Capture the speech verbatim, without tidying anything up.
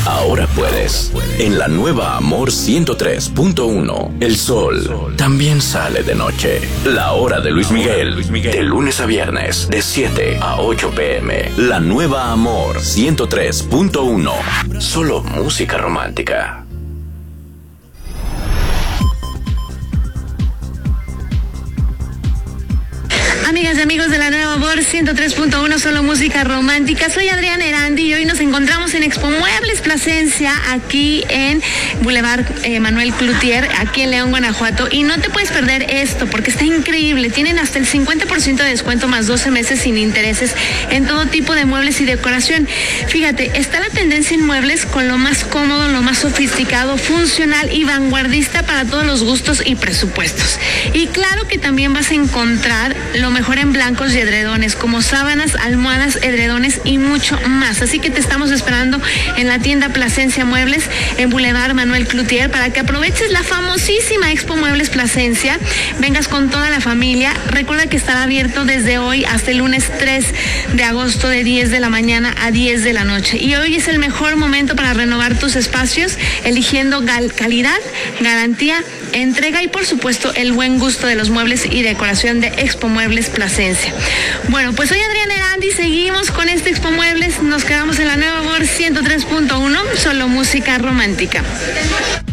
ahora puedes. En la nueva Amor ciento tres punto uno, el sol también sale de noche. La hora de Luis Miguel, de lunes a viernes, de siete a ocho pm. La nueva Amor ciento tres punto uno, solo música romántica. Amigas y amigos de la nueva Amor ciento tres punto uno, solo música romántica. Soy Adriana Erandi y hoy nos encontramos en Expo Muebles Plasencia, aquí en Boulevard eh, Manuel Cloutier, aquí en León, Guanajuato. Y no te puedes perder esto porque está increíble. Tienen hasta el cincuenta por ciento de descuento más doce meses sin intereses en todo tipo de muebles y decoración. Fíjate, está la tendencia en muebles con lo más cómodo, lo más sofisticado, funcional y vanguardista para todos los gustos y presupuestos. Y claro que también vas a encontrar lo mejor en blancos y edredones, como sábanas, almohadas, edredones y mucho más. Así que te estamos esperando en la tienda Plasencia Muebles, en Boulevard Manuel Cloutier, para que aproveches la famosísima Expo Muebles Plasencia. Vengas con toda la familia. Recuerda que estará abierto desde hoy hasta el lunes tres de agosto, de diez de la mañana a diez de la noche. Y hoy es el mejor momento para renovar tus espacios, eligiendo calidad, garantía, entrega y por supuesto el buen gusto de los muebles y decoración de Expo Muebles Plasencia. Bueno, pues soy Adriana Erandi, seguimos con este Expo Muebles, nos quedamos en la nueva Amor ciento tres punto uno, solo música romántica.